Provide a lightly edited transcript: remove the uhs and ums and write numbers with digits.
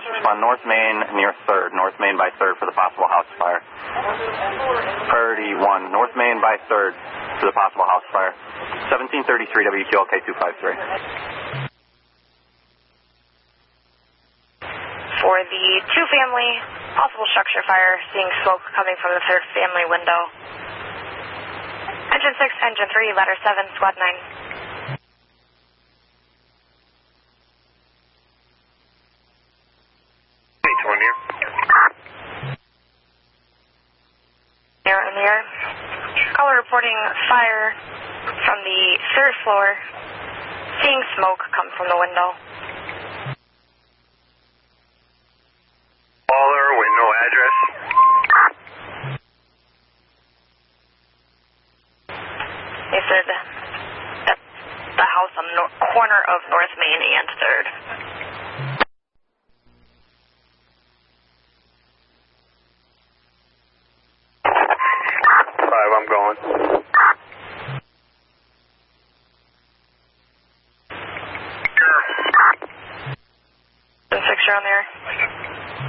respond North Main near 3rd. North Main by 3rd for the possible house fire. Priority 1, North Main by 3rd for the possible house fire. 1733 WQLK 253. For the 2-family, possible structure fire, seeing smoke coming from the 3rd family window. Engine 6, Engine 3, ladder 7, squad 9. Air in the air. Caller reporting fire from the 3rd floor, seeing smoke come from the window. Caller with no address. They said at the house on the corner of North Main and 3rd. I'm going. 6, you're on there.